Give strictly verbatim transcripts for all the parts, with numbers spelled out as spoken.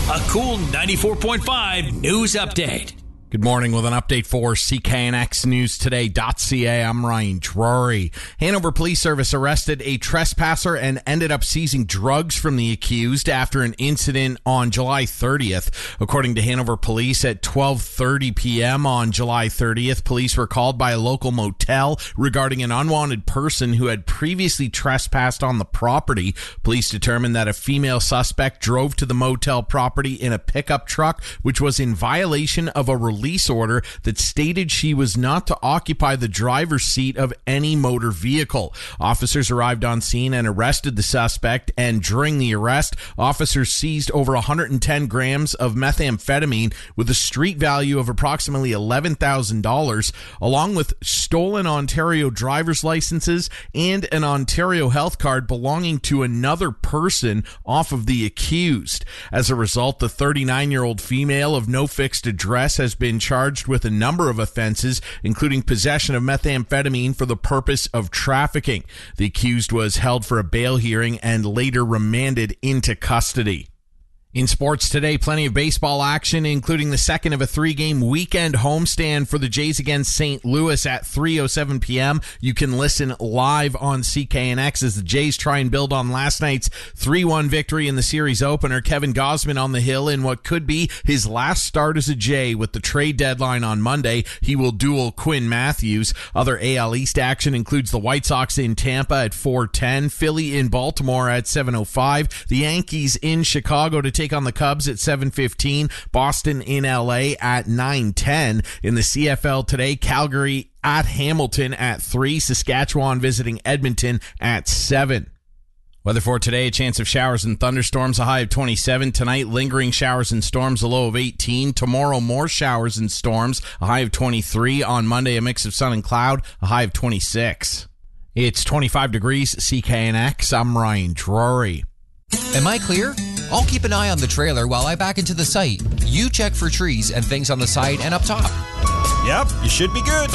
A cool ninety-four point five news update. Good morning with an update for C K N X News Today dot C A. I'm Ryan Drury. Hanover Police Service arrested a trespasser and ended up seizing drugs from the accused after an incident on July thirtieth. According to Hanover Police, at twelve thirty p.m. on July thirtieth, police were called by a local motel regarding an unwanted person who had previously trespassed on the property. Police determined that a female suspect drove to the motel property in a pickup truck, which was in violation of a release order that stated she was not to occupy the driver's seat of any motor vehicle. Officers arrived on scene and arrested the suspect, and during the arrest, officers seized over one hundred ten grams of methamphetamine with a street value of approximately eleven thousand dollars, along with stolen Ontario driver's licenses and an Ontario health card belonging to another person off of the accused. As a result, the thirty-nine-year-old female of no fixed address has been charged with a number of offenses, including possession of methamphetamine for the purpose of trafficking. The accused was held for a bail hearing and later remanded into custody. In sports today, plenty of baseball action, including the second of a three-game weekend homestand for the Jays against Saint Louis at three oh seven p.m. You can listen live on C K N X as the Jays try and build on last night's three one victory in the series opener. Kevin Gausman on the hill in what could be his last start as a Jay with the trade deadline on Monday. He will duel Quinn Matthews. Other A L East action includes the White Sox in Tampa at four ten, Philly in Baltimore at seven oh five, the Yankees in Chicago to take on the Cubs at seven fifteen, Boston in L A at nine ten. In the C F L today, Calgary at Hamilton at three, Saskatchewan visiting Edmonton at seven. Weather for today, a chance of showers and thunderstorms, a high of twenty-seven. Tonight, lingering showers and storms, a low of eighteen. Tomorrow, more showers and storms, a high of twenty-three. On Monday, a mix of sun and cloud, a high of twenty-six. It's twenty-five degrees, C K N X. I'm Ryan Drury. Am I clear? I'll keep an eye on the trailer while I back into the site. You check for trees and things on the side and up top. Yep, you should be good.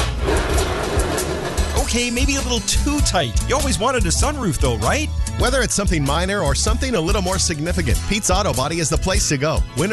Okay, maybe a little too tight. You always wanted a sunroof though, right? Whether it's something minor or something a little more significant, Pete's Auto Body is the place to go. Winter